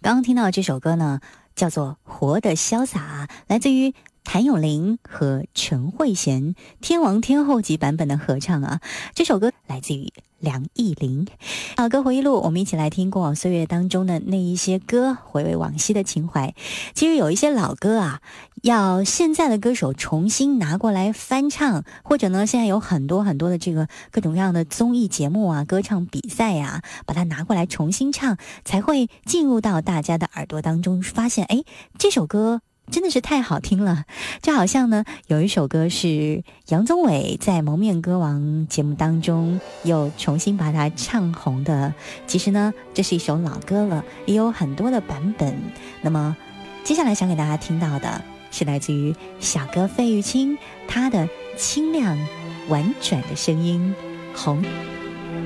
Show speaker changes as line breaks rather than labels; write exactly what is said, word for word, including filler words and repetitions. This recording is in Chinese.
刚刚听到的这首歌呢，叫做《活得潇洒》，来自于谭咏麟和陈慧娴天王天后级版本的合唱啊。这首歌来自于梁艺玲。老歌回忆录，我们一起来听过往岁月当中的那一些歌，回味往昔的情怀。其实有一些老歌啊，要现在的歌手重新拿过来翻唱，或者呢，现在有很多很多的这个各种各样的综艺节目啊、歌唱比赛呀、啊，把它拿过来重新唱，才会进入到大家的耳朵当中，发现哎，这首歌真的是太好听了。就好像呢，有一首歌是杨宗纬在《蒙面歌王》节目当中又重新把它唱红的。其实呢，这是一首老歌了，也有很多的版本。那么接下来想给大家听到的是来自于小哥费玉清，他的清亮婉转的声音，红。